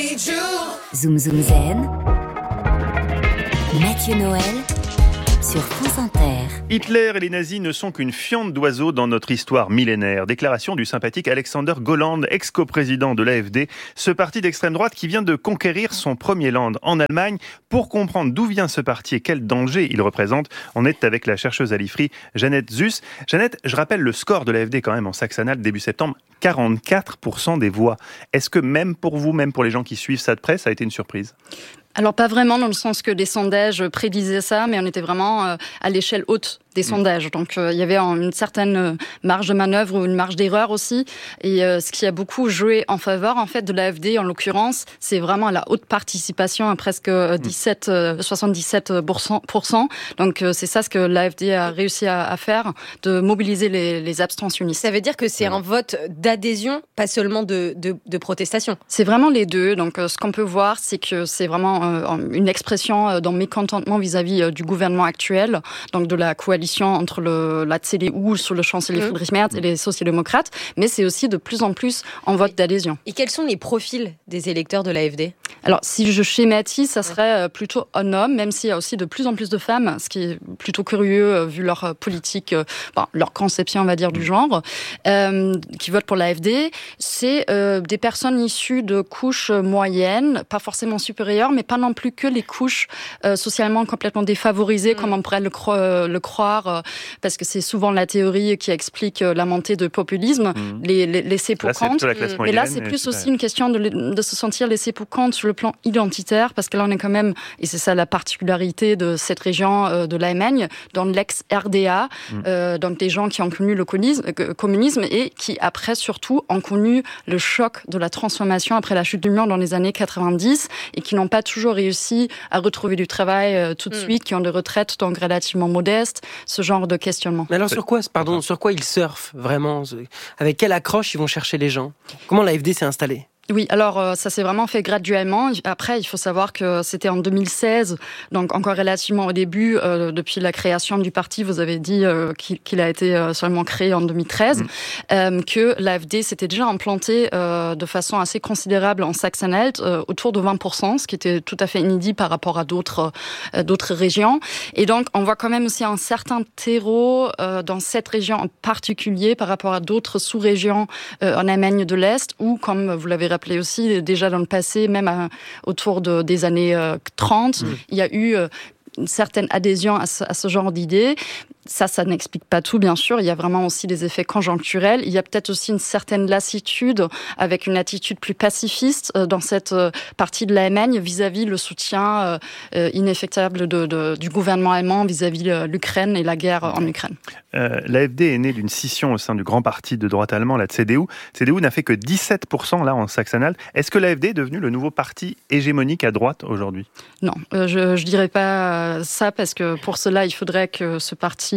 Zoom Zoom Zen, Mathieu Noël sur France Inter. Hitler et les nazis ne sont qu'une fiente d'oiseaux dans notre histoire millénaire. Déclaration du sympathique Alexander Gauland, ex-coprésident de l'AfD, ce parti d'extrême droite qui vient de conquérir son premier land en Allemagne. Pour comprendre d'où vient ce parti et quel danger il représente, on est avec la chercheuse à l'IFRI, Jeannette Zuss. Jeannette, je rappelle le score de l'AfD quand même en Saxe-Anhalt début septembre, 44% des voix. Est-ce que même pour vous, même pour les gens qui suivent ça de près, ça a été une surprise ? Alors pas vraiment dans le sens que les sondages prédisaient ça, mais on était vraiment à l'échelle haute des sondages. Donc il y avait une certaine marge de manœuvre ou une marge d'erreur aussi. Et ce qui a beaucoup joué en faveur en fait de l'AfD en l'occurrence, c'est vraiment la haute participation à presque 77%. Donc c'est ça ce que l'AfD a réussi à faire, de mobiliser les abstentionnistes. Ça veut dire que c'est un vote d'adhésion, pas seulement de protestation. C'est vraiment les deux. Donc ce qu'on peut voir, c'est que c'est vraiment une expression d'un mécontentement vis-à-vis du gouvernement actuel, donc de la coalition entre la CDU sous le chancelier Friedrich Merz et les sociaux-démocrates, mais c'est aussi de plus en plus en vote d'adhésion. Et quels sont les profils des électeurs de l'AfD ? Alors, si je schématise, ça serait plutôt un homme, même s'il y a aussi de plus en plus de femmes, ce qui est plutôt curieux vu leur politique, leur conception, on va dire, du genre, qui votent pour l'AfD. C'est des personnes issues de couches moyennes, pas forcément supérieures, mais pas non plus que les couches socialement complètement défavorisées, comme on pourrait le croire, parce que c'est souvent la théorie qui explique la montée de populisme, les laissés pour compte. Mais là, c'est plus aussi une question de se sentir laissé pour compte sur le plan identitaire, parce que là, on est quand même, et c'est ça la particularité de cette région de l'Allemagne, dans l'ex-RDA, donc des gens qui ont connu le communisme et qui, après, surtout, ont connu le choc de la transformation après la chute du mur dans les années 90 et qui n'ont pas toujours réussi à retrouver du travail tout de suite, qui ont des retraites donc relativement modestes, ce genre de questionnement. Mais alors sur quoi ils surfent vraiment ? Avec quelle accroche ils vont chercher les gens ? Comment l'AfD s'est installée ? Oui, alors ça s'est vraiment fait graduellement. Après, il faut savoir que c'était en 2016, donc encore relativement au début, depuis la création du parti, vous avez dit qu'il a été seulement créé en 2013, que l'AfD s'était déjà implanté de façon assez considérable en Saxe-Anhalt, autour de 20%, ce qui était tout à fait inédit par rapport à d'autres régions. Et donc, on voit quand même aussi un certain terreau dans cette région en particulier par rapport à d'autres sous-régions en Allemagne de l'Est, où, comme vous l'avez rappelé aussi, déjà dans le passé, même autour des années 30, il y a eu une certaine adhésion à ce genre d'idées. Ça n'explique pas tout, bien sûr. Il y a vraiment aussi des effets conjoncturels. Il y a peut-être aussi une certaine lassitude avec une attitude plus pacifiste dans cette partie de l'Allemagne vis-à-vis le soutien ineffectuable du gouvernement allemand vis-à-vis l'Ukraine et la guerre en Ukraine. L'AfD est née d'une scission au sein du grand parti de droite allemand, la CDU. CDU n'a fait que 17% là en Saxe-Anhalt. Est-ce que l'AfD est devenu le nouveau parti hégémonique à droite aujourd'hui ? Non, je dirais pas ça, parce que pour cela, il faudrait que ce parti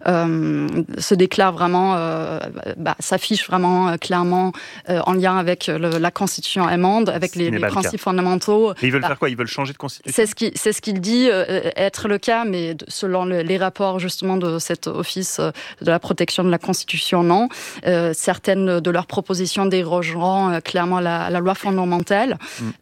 se déclare vraiment, s'affiche vraiment clairement en lien avec la Constitution allemande, avec les principes fondamentaux. Et ils veulent faire quoi ? Ils veulent changer de Constitution ? C'est ce qu'il dit être le cas, mais selon les rapports justement de cet office de la protection de la Constitution, non. Certaines de leurs propositions dérogeront clairement la loi fondamentale.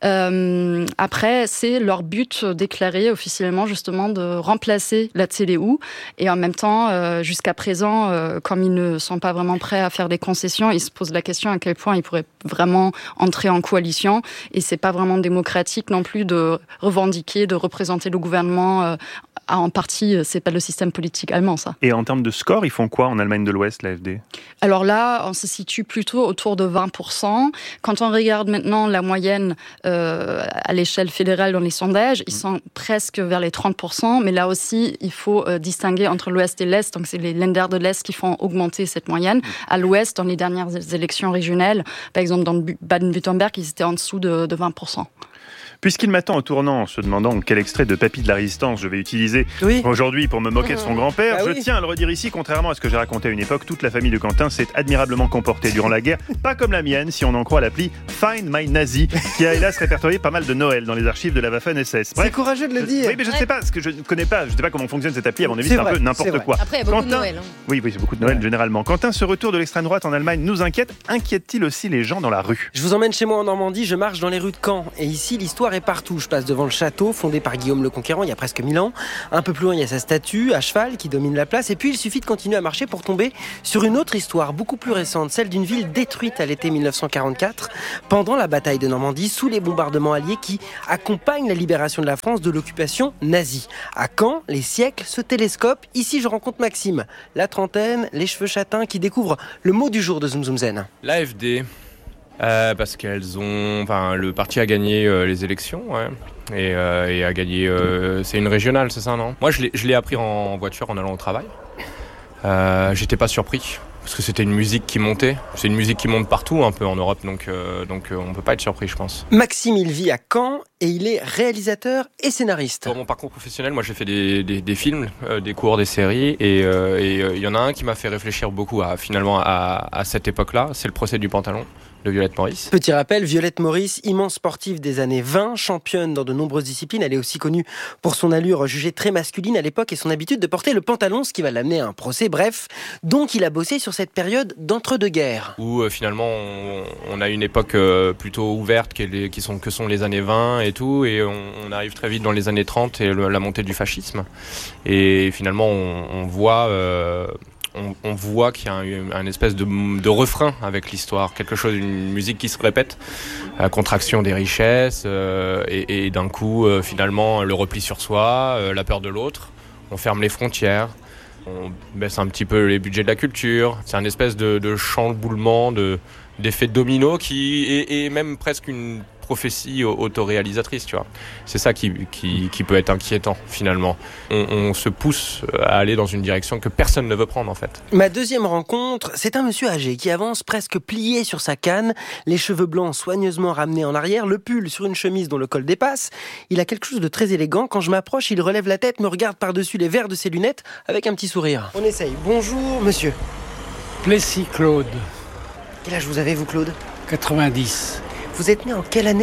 Après, c'est leur but déclaré officiellement justement de remplacer la CDU, et en même temps, jusqu'à présent, comme ils ne sont pas vraiment prêts à faire des concessions, ils se posent la question à quel point ils pourraient vraiment entrer en coalition, et c'est pas vraiment démocratique non plus de revendiquer, de représenter le gouvernement en partie, c'est pas le système politique allemand, ça. Et en termes de score, ils font quoi en Allemagne de l'Ouest, l'AfD ? Alors là, on se situe plutôt autour de 20%. Quand on regarde maintenant la moyenne à l'échelle fédérale dans les sondages, ils sont presque vers les 30%, mais là aussi, il faut distinguer entre l'Ouest et l'Est, donc c'est les Länder de l'Est qui font augmenter cette moyenne. À l'Ouest, dans les dernières élections régionales, par exemple dans le Baden-Württemberg, ils étaient en dessous de 20%. Puisqu'il m'attend au tournant en se demandant quel extrait de Papy de la Résistance je vais utiliser aujourd'hui pour me moquer de son grand-père, je tiens à le redire ici, contrairement à ce que j'ai raconté à une époque, toute la famille de Quentin s'est admirablement comportée durant la guerre, pas comme la mienne si on en croit l'appli Find My Nazi, qui a hélas répertorié pas mal de Noël dans les archives de la Waffen-SS. C'est courageux de le dire. Oui, mais je ne sais pas, parce que je ne connais pas, je ne sais pas comment fonctionne cette appli, à mon avis c'est un peu n'importe quoi. Après, il y a beaucoup de Noël. Oui, c'est beaucoup de Noël généralement. Quentin, ce retour de l'extrême droite en Allemagne nous inquiète. Inquiète-t-il aussi les gens dans la rue ? Je vous emmène chez moi en Normandie, je marche dans les rues de Caen. Et ici, l'histoire est partout. Je passe devant le château, fondé par Guillaume le Conquérant il y a presque 1000 ans. Un peu plus loin, il y a sa statue, à cheval, qui domine la place. Et puis, il suffit de continuer à marcher pour tomber sur une autre histoire, beaucoup plus récente, celle d'une ville détruite à l'été 1944, pendant la bataille de Normandie, sous les bombardements alliés qui accompagnent la libération de la France de l'occupation nazie. À Caen, les siècles se télescopent. Ici, je rencontre Maxime, la trentaine, les cheveux châtains, qui découvre le mot du jour de Zoom Zoom Zen. L'AfD. Parce le parti a gagné les élections, et a gagné. C'est une régionale, c'est ça, non ? Moi, je l'ai appris en voiture en allant au travail. J'étais pas surpris parce que c'était une musique qui montait. C'est une musique qui monte partout, un peu en Europe, donc on peut pas être surpris, je pense. Maxime, il vit à Caen et il est réalisateur et scénariste. Pour mon parcours professionnel, moi j'ai fait des films, des cours, des séries, et il y en a un qui m'a fait réfléchir beaucoup à cette époque-là. C'est Le procès du pantalon de Violette Maurice. Petit rappel, Violette Maurice, immense sportive des années 20, championne dans de nombreuses disciplines. Elle est aussi connue pour son allure jugée très masculine à l'époque et son habitude de porter le pantalon, ce qui va l'amener à un procès. Bref, donc il a bossé sur cette période d'entre-deux-guerres. Où finalement on a une époque plutôt ouverte que sont les années 20 et tout, et on arrive très vite dans les années 30 et la montée du fascisme. Et finalement on voit qu'il y a un espèce de refrain avec l'histoire, une musique qui se répète, la contraction des richesses, et d'un coup, finalement, le repli sur soi, la peur de l'autre, on ferme les frontières, on baisse un petit peu les budgets de la culture, c'est un espèce de chamboulement, d'effet domino qui est même presque une prophétie autoréalisatrice, tu vois. C'est ça qui peut être inquiétant, finalement. On se pousse à aller dans une direction que personne ne veut prendre, en fait. Ma deuxième rencontre, c'est un monsieur âgé qui avance presque plié sur sa canne, les cheveux blancs soigneusement ramenés en arrière, le pull sur une chemise dont le col dépasse. Il a quelque chose de très élégant. Quand je m'approche, il relève la tête, me regarde par-dessus les verres de ses lunettes avec un petit sourire. On essaye. Bonjour, monsieur. Plessis Claude. Quel âge vous avez, vous, Claude ? 90. Vous êtes né en quelle année ?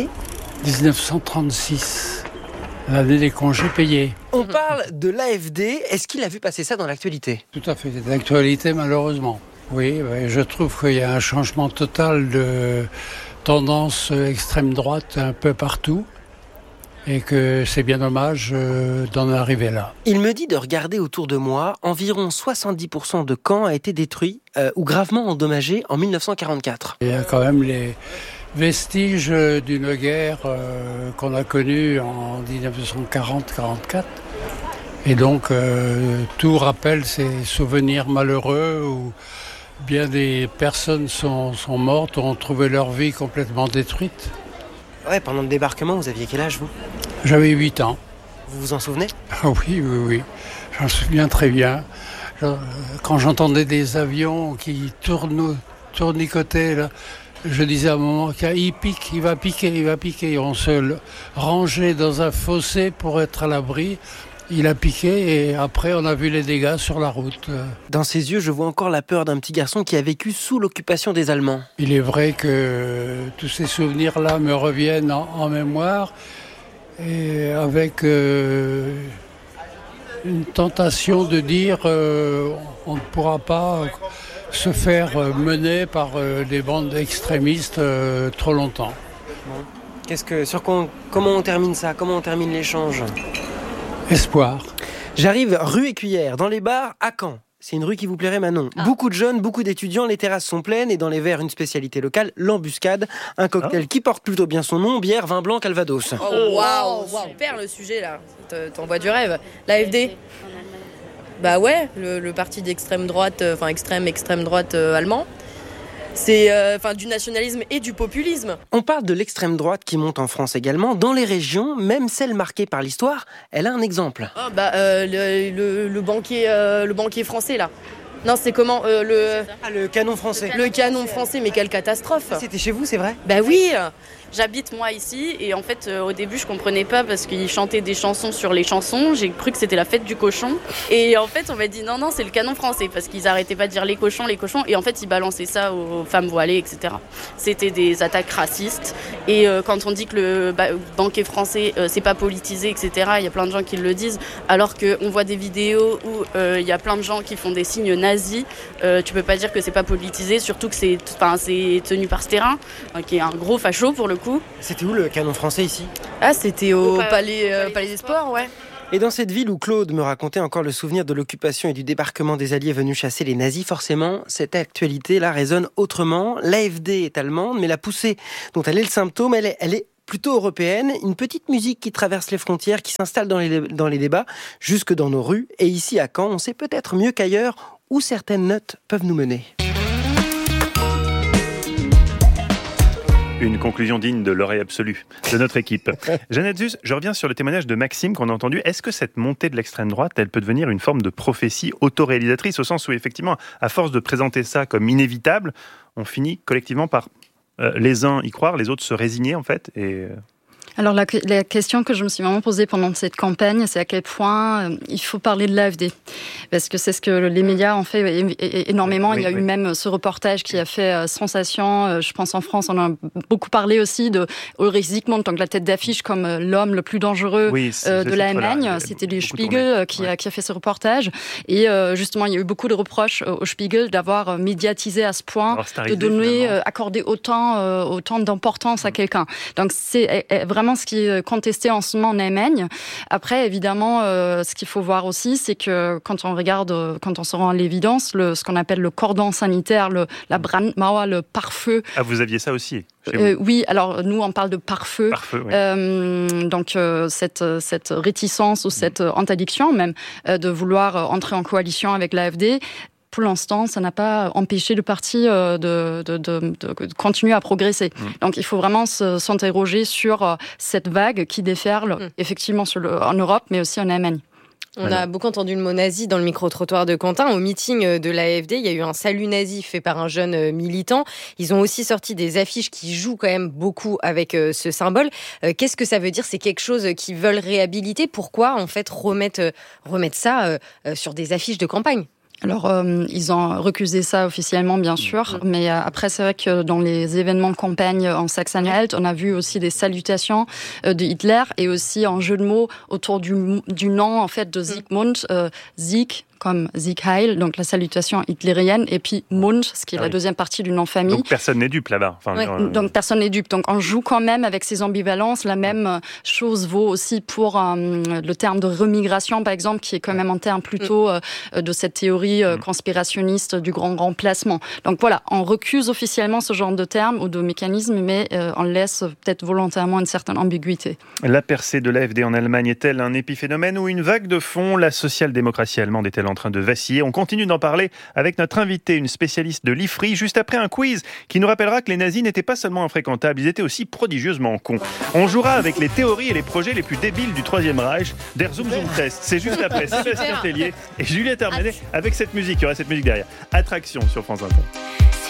1936. L'année des congés payés. On parle de l'AfD. Est-ce qu'il a vu passer ça dans l'actualité ? Tout à fait. C'est d'actualité, malheureusement. Oui, je trouve qu'il y a un changement total de tendance extrême droite un peu partout. Et que c'est bien dommage d'en arriver là. Il me dit de regarder autour de moi. Environ 70% de Caen a été détruit ou gravement endommagé en 1944. Il y a quand même les vestiges d'une guerre qu'on a connue en 1940-44. Et donc, tout rappelle ces souvenirs malheureux où bien des personnes sont mortes, ont trouvé leur vie complètement détruite. Ouais, pendant le débarquement, vous aviez quel âge, vous ? J'avais 8 ans. Vous vous en souvenez ? Ah oui. J'en me souviens très bien. Quand j'entendais des avions qui tournicotaient, là, je disais à un moment il va piquer. On se rangeait dans un fossé pour être à l'abri. Il a piqué et après on a vu les dégâts sur la route. Dans ses yeux, je vois encore la peur d'un petit garçon qui a vécu sous l'occupation des Allemands. Il est vrai que tous ces souvenirs-là me reviennent en mémoire et avec une tentation de dire on ne pourra pas se faire mener par des bandes extrémistes trop longtemps. Bon. Comment on termine ça ? Comment on termine l'échange ? Espoir. J'arrive rue Écuyère, dans les bars, à Caen. C'est une rue qui vous plairait, Manon. Beaucoup de jeunes, beaucoup d'étudiants, les terrasses sont pleines et dans les verres, une spécialité locale, l'embuscade. Un cocktail qui porte plutôt bien son nom, bière, vin blanc, calvados. Oh, waouh, super le sujet là. T'envoies du rêve. L'AfD. Bah ouais, le parti d'extrême droite, extrême droite allemand. C'est du nationalisme et du populisme. On parle de l'extrême droite qui monte en France également. Dans les régions, même celle marquée par l'histoire, elle a un exemple. Le banquier français là. Non, c'est comment le canon français. Le canon français, mais quelle catastrophe. C'était chez vous, c'est vrai ? Bah oui. j'habite moi ici et en fait au début je comprenais pas parce qu'ils chantaient des chansons sur les chansons, j'ai cru que c'était la fête du cochon et en fait on m'a dit non c'est le canon français parce qu'ils arrêtaient pas de dire les cochons et en fait ils balançaient ça aux femmes voilées, etc. C'était des attaques racistes et quand on dit que le banquet français c'est pas politisé, etc., il y a plein de gens qui le disent alors qu'on voit des vidéos où il y a plein de gens qui font des signes nazis, tu peux pas dire que c'est pas politisé, surtout que c'est tenu par Sterrin, qui est un gros facho pour le coup. C'était où le canon français ici ? Ah, c'était au Palais des Sports, ouais. Et dans cette ville où Claude me racontait encore le souvenir de l'occupation et du débarquement des Alliés venus chasser les nazis, forcément, cette actualité-là résonne autrement. L'AfD est allemande, mais la poussée dont elle est le symptôme, elle est plutôt européenne. Une petite musique qui traverse les frontières, qui s'installe dans les débats, jusque dans nos rues. Et ici, à Caen, on sait peut-être mieux qu'ailleurs où certaines notes peuvent nous mener. Une conclusion digne de l'oreille absolue de notre équipe. Jeannette Zus, je reviens sur le témoignage de Maxime qu'on a entendu. Est-ce que cette montée de l'extrême droite, elle peut devenir une forme de prophétie autoréalisatrice, au sens où, effectivement, à force de présenter ça comme inévitable, on finit collectivement par les uns y croire, les autres se résigner, en fait, et... Alors la question que je me suis vraiment posée pendant cette campagne, c'est à quel point il faut parler de l'AfD. Parce que c'est ce que les médias ont fait énormément. Il y a eu même ce reportage qui a fait sensation. Je pense en France, on a beaucoup parlé aussi de Ulrich Zygmunt, donc la tête d'affiche comme l'homme le plus dangereux de l'Allemagne. C'était le Spiegel qui a fait ce reportage. Et justement, il y a eu beaucoup de reproches au Spiegel d'avoir médiatisé à ce point, de donner, accorder autant d'importance à quelqu'un. Donc c'est vraiment ce qui est contesté en ce moment en Allemagne. Après, évidemment, ce qu'il faut voir aussi, c'est que quand on regarde, quand on se rend à l'évidence, ce qu'on appelle le cordon sanitaire, la Brandmauer, le pare-feu. Ah, vous aviez ça aussi ? Oui, alors nous, on parle de pare-feu. Oui. Donc, cette réticence ou cette interdiction même de vouloir entrer en coalition avec l'AfD, pour l'instant, ça n'a pas empêché le parti de continuer à progresser. Donc, il faut vraiment s'interroger sur cette vague qui déferle effectivement en Europe, mais aussi en Allemagne. On a beaucoup entendu le mot nazi dans le micro-trottoir de Quentin. Au meeting de l'AfD, il y a eu un salut nazi fait par un jeune militant. Ils ont aussi sorti des affiches qui jouent quand même beaucoup avec ce symbole. Qu'est-ce que ça veut dire ? C'est quelque chose qu'ils veulent réhabiliter ? Pourquoi, en fait, remettre ça sur des affiches de campagne ? Alors, ils ont recusé ça officiellement, bien sûr, mais après, c'est vrai que dans les événements de campagne en Saxe-Anhalt, on a vu aussi des salutations de Hitler et aussi un jeu de mots autour du nom, en fait, de Zygmunt, Sieg, comme Sieg Heil, donc la salutation hitlérienne, et puis Mund, ce qui est la deuxième partie du nom famille. Donc personne n'est dupe là-bas. Donc personne n'est dupe. Donc on joue quand même avec ces ambivalences. La même chose vaut aussi pour le terme de remigration, par exemple, qui est quand même un terme plutôt de cette théorie conspirationniste du grand remplacement. Donc voilà, on recuse officiellement ce genre de terme ou de mécanisme, mais on laisse peut-être volontairement une certaine ambiguïté. La percée de l'AfD en Allemagne est-elle un épiphénomène ou une vague de fond ? La social-démocratie allemande est-elle en train de vaciller ? On continue d'en parler avec notre invitée, une spécialiste de l'IFRI, juste après un quiz qui nous rappellera que les nazis n'étaient pas seulement infréquentables, ils étaient aussi prodigieusement cons. On jouera avec les théories et les projets les plus débiles du Troisième Reich, Der Zoom Zoom Test. C'est juste après Sébastien Tellier et Juliette Armanet avec cette musique. Il y aura cette musique derrière. Attraction sur France Inter.